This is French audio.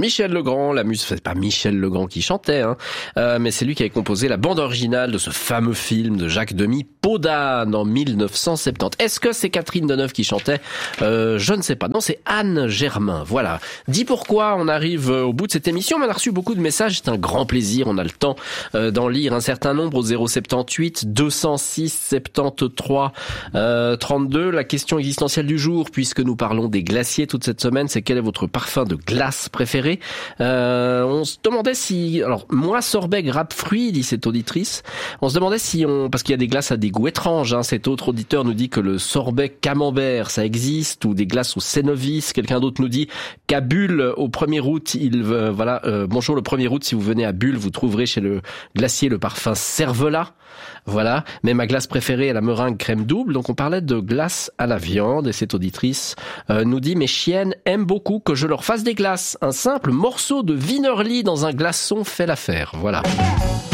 Michel Legrand, c'est pas Michel Legrand qui chantait, mais c'est lui qui avait composé la bande originale de ce fameux film de Jacques Demy, Peau d'âne, en 1970. Est-ce que c'est Catherine Deneuve qui chantait? Je ne sais pas. Non, c'est Anne Germain. Voilà. Dis pourquoi on arrive au bout de cette émission. On a reçu beaucoup de messages. C'est un grand plaisir. On a le temps d'en lire un certain nombre au 078 206 73 32. La question existentielle du jour, puisque nous parlons des glaciers toute cette semaine, c'est quel est votre parfum de glace préféré? On se demandait si, alors moi sorbet grappe fruit, dit cette auditrice. On se demandait parce qu'il y a des glaces à des goûts étranges. Cet autre auditeur nous dit que le sorbet camembert, ça existe, ou des glaces au Cénovis. Quelqu'un d'autre nous dit qu'à Bulle, au 1er août, bonjour, le 1er août, si vous venez à Bulle, vous trouverez chez le glacier le parfum Cervelat. Voilà. Mais ma glace préférée est la meringue crème double. Donc on parlait de glace à la viande et cette auditrice nous dit: mes chiennes aiment beaucoup que je leur fasse des glaces. Un simple morceau de Wienerli dans un glaçon fait l'affaire. Voilà.